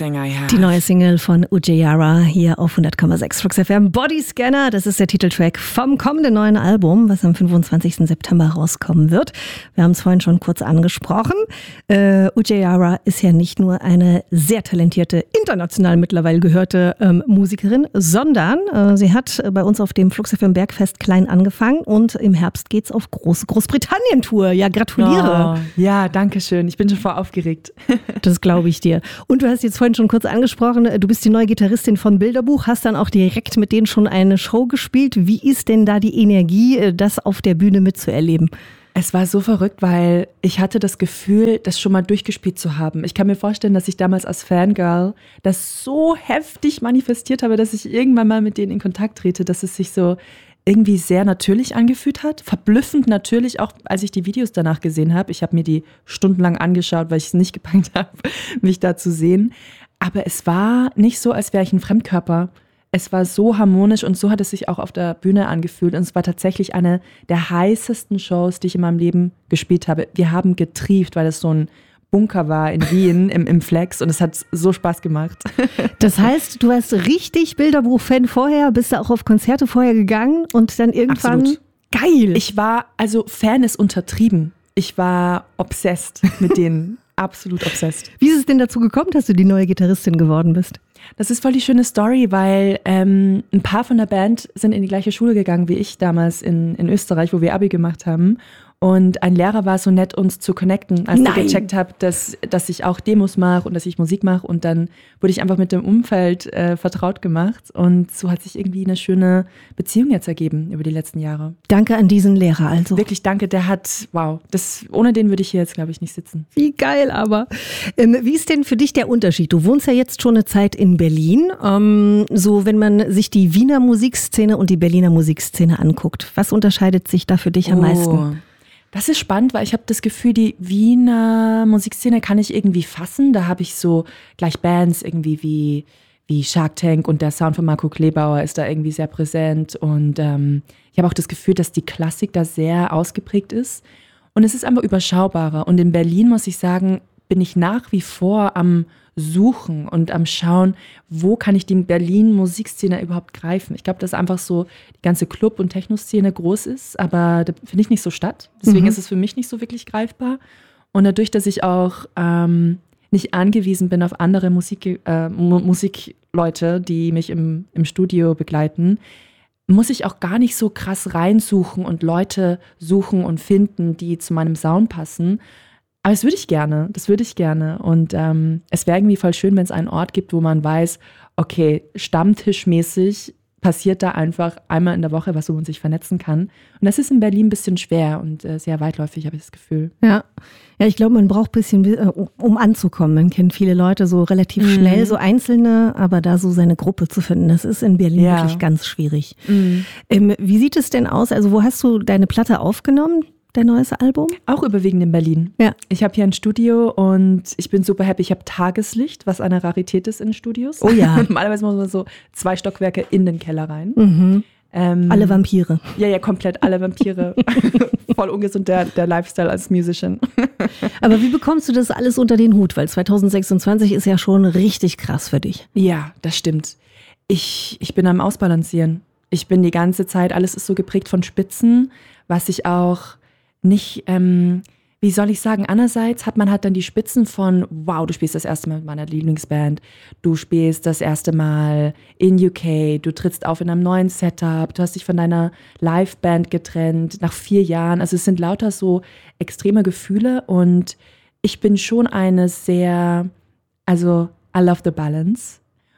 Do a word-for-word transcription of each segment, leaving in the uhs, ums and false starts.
everything I have. Die neue Single von Ujayara hier auf hundert Komma sechs Flux F M. Bodyscanner, das ist der Titeltrack vom kommenden neuen Album, was am fünfundzwanzigsten September rauskommen wird. Wir haben es vorhin schon kurz angesprochen. Äh, Ujayara ist ja nicht nur eine sehr talentierte, international mittlerweile gehörte ähm, Musikerin, sondern äh, sie hat bei uns auf dem Flux F M Bergfest klein angefangen und im Herbst geht's auf große Großbritannien-Tour. Ja, gratuliere. Oh, ja, danke schön. Ich bin schon voll aufgeregt. Das glaube ich dir. Und du hast jetzt vorhin schon kurz angesprochen, du bist die neue Gitarristin von Bilderbuch, hast dann auch direkt mit denen schon eine Show gespielt. Wie ist denn da die Energie, das auf der Bühne mitzuerleben? Es war so verrückt, weil ich hatte das Gefühl, das schon mal durchgespielt zu haben. Ich kann mir vorstellen, dass ich damals als Fangirl das so heftig manifestiert habe, dass ich irgendwann mal mit denen in Kontakt trete, dass es sich so irgendwie sehr natürlich angefühlt hat. Verblüffend natürlich, auch als ich die Videos danach gesehen habe. Ich habe mir die stundenlang angeschaut, weil ich es nicht gepackt habe, mich da zu sehen. Aber es war nicht so, als wäre ich ein Fremdkörper. Es war so harmonisch und so hat es sich auch auf der Bühne angefühlt. Und es war tatsächlich eine der heißesten Shows, die ich in meinem Leben gespielt habe. Wir haben getrieft, weil es so ein Bunker war in Wien im, im Flex und es hat so Spaß gemacht. Das heißt, du warst richtig Bilderbuch-Fan vorher, bist du auch auf Konzerte vorher gegangen und dann irgendwann Absolut. Geil. Ich war, also Fan ist untertrieben. Ich war obsessed mit denen. Absolut obsessed. Wie ist es denn dazu gekommen, dass du die neue Gitarristin geworden bist? Das ist voll die schöne Story, weil ähm, ein paar von der Band sind in die gleiche Schule gegangen wie ich damals in, in Österreich, wo wir Abi gemacht haben. Und ein Lehrer war so nett, uns zu connecten, als Nein. ich gecheckt habe, dass, dass ich auch Demos mache und dass ich Musik mache. Und dann wurde ich einfach mit dem Umfeld äh, vertraut gemacht. Und so hat sich irgendwie eine schöne Beziehung jetzt ergeben über die letzten Jahre. Danke an diesen Lehrer also. Wirklich danke, der hat, wow, das, ohne den würde ich hier jetzt, glaube ich, nicht sitzen. Wie geil aber. Ähm, wie ist denn für dich der Unterschied? Du wohnst ja jetzt schon eine Zeit in Berlin. Ähm, so, wenn man sich die Wiener Musikszene und die Berliner Musikszene anguckt, was unterscheidet sich da für dich am Oh. meisten? Das ist spannend, weil ich habe das Gefühl, die Wiener Musikszene kann ich irgendwie fassen. Da habe ich so gleich Bands irgendwie wie, wie Shark Tank und der Sound von Marco Klebauer ist da irgendwie sehr präsent. Und ähm, ich habe auch das Gefühl, dass die Klassik da sehr ausgeprägt ist. Und es ist einfach überschaubarer. Und in Berlin, muss ich sagen, bin ich nach wie vor am Suchen und am Schauen, wo kann ich die Berlin-Musikszene überhaupt greifen. Ich glaube, dass einfach so die ganze Club- und Techno-Szene groß ist, aber da finde ich nicht so statt. Deswegen Mhm. ist es für mich nicht so wirklich greifbar. Und dadurch, dass ich auch ähm, nicht angewiesen bin auf andere Musik, äh, Mu- Musikleute, die mich im, im Studio begleiten, muss ich auch gar nicht so krass reinsuchen und Leute suchen und finden, die zu meinem Sound passen. Aber das würde ich gerne, das würde ich gerne. Und ähm, es wäre irgendwie voll schön, wenn es einen Ort gibt, wo man weiß, okay, stammtischmäßig passiert da einfach einmal in der Woche was, wo man sich vernetzen kann. Und das ist in Berlin ein bisschen schwer und äh, sehr weitläufig, habe ich das Gefühl. Ja, ja, ich glaube, man braucht ein bisschen, äh, um anzukommen. Man kennt viele Leute so relativ Mhm. schnell, so Einzelne, aber da so seine Gruppe zu finden, das ist in Berlin Ja. wirklich ganz schwierig. Mhm. Ähm, wie sieht es denn aus? Also wo hast du deine Platte aufgenommen, dein neues Album? Auch überwiegend in Berlin. Ja. Ich habe hier ein Studio und ich bin super happy. Ich habe Tageslicht, was eine Rarität ist in Studios. Oh ja. Normalerweise muss man so zwei Stockwerke in den Keller rein. Mhm. Ähm, Alle Vampire. Ja, ja, komplett alle Vampire. Voll ungesund, der, der Lifestyle als Musician. Aber wie bekommst du das alles unter den Hut? Weil zwanzig sechsundzwanzig ist ja schon richtig krass für dich. Ja, das stimmt. Ich, ich bin am Ausbalancieren. Ich bin die ganze Zeit, alles ist so geprägt von Spitzen, was ich auch nicht, ähm, wie soll ich sagen, einerseits hat man halt dann die Spitzen von, wow, du spielst das erste Mal mit meiner Lieblingsband, du spielst das erste Mal in U K, du trittst auf in einem neuen Setup, du hast dich von deiner Liveband getrennt nach vier Jahren, also es sind lauter so extreme Gefühle und ich bin schon eine sehr, also I love the balance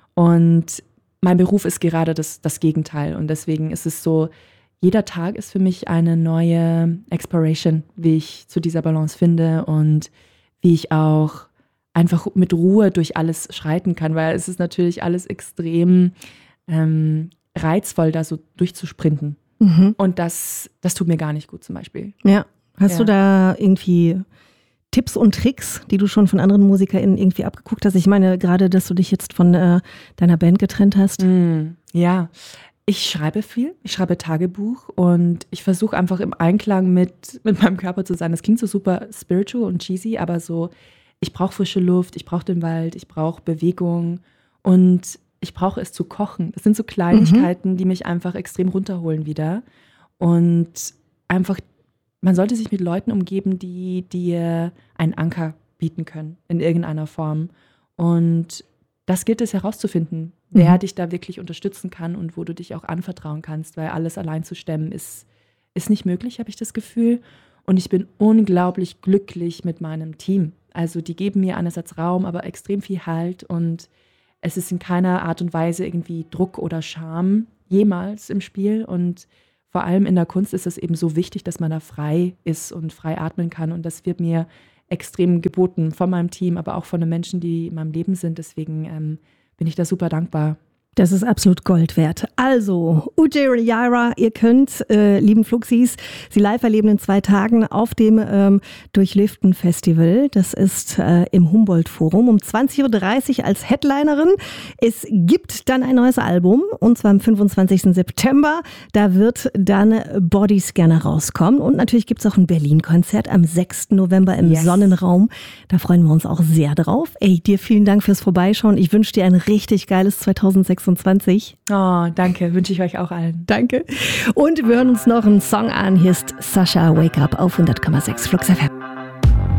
und mein Beruf ist gerade das, das Gegenteil und deswegen ist es so, jeder Tag ist für mich eine neue Exploration, wie ich zu dieser Balance finde und wie ich auch einfach mit Ruhe durch alles schreiten kann, weil es ist natürlich alles extrem ähm, reizvoll, da so durchzusprinten. Mhm. Und das, das tut mir gar nicht gut zum Beispiel. Ja. Hast Ja. du da irgendwie Tipps und Tricks, die du schon von anderen MusikerInnen irgendwie abgeguckt hast? Ich meine, gerade, dass du dich jetzt von äh, deiner Band getrennt hast. Mm, ja, ich schreibe viel, ich schreibe Tagebuch und ich versuche einfach im Einklang mit, mit meinem Körper zu sein. Das klingt so super spiritual und cheesy, aber so, ich brauche frische Luft, ich brauche den Wald, ich brauche Bewegung und ich brauche es zu kochen. Das sind so Kleinigkeiten, mhm. die mich einfach extrem runterholen wieder. Und einfach, man sollte sich mit Leuten umgeben, die dir einen Anker bieten können in irgendeiner Form. Und das gilt es herauszufinden, wer mhm. dich da wirklich unterstützen kann und wo du dich auch anvertrauen kannst, weil alles allein zu stemmen ist, ist nicht möglich, habe ich das Gefühl. Und ich bin unglaublich glücklich mit meinem Team. Also die geben mir einerseits Raum, aber extrem viel Halt und es ist in keiner Art und Weise irgendwie Druck oder Scham jemals im Spiel. Und vor allem in der Kunst ist es eben so wichtig, dass man da frei ist und frei atmen kann. Und das wird mir extrem geboten von meinem Team, aber auch von den Menschen, die in meinem Leben sind. Deswegen ähm, bin ich da super dankbar. Das ist absolut Gold wert. Also, Ujeyaira, ihr könnt, äh, lieben Fluxis, sie live erleben in zwei Tagen auf dem ähm, Durchliften Festival. Das ist äh, im Humboldt-Forum um zwanzig Uhr dreißig als Headlinerin. Es gibt dann ein neues Album und zwar am fünfundzwanzigsten September. Da wird dann Bodyscanner rauskommen. Und natürlich gibt es auch ein Berlin-Konzert am sechsten November im yes. Sonnenraum. Da freuen wir uns auch sehr drauf. Ey, dir vielen Dank fürs Vorbeischauen. Ich wünsche dir ein richtig geiles zweitausendsechsundzwanzig. Oh, danke. Wünsche ich euch auch allen. Danke. Und wir hören uns noch einen Song an. Hier ist Sascha Wake Up auf hundert Komma sechs Flux F M.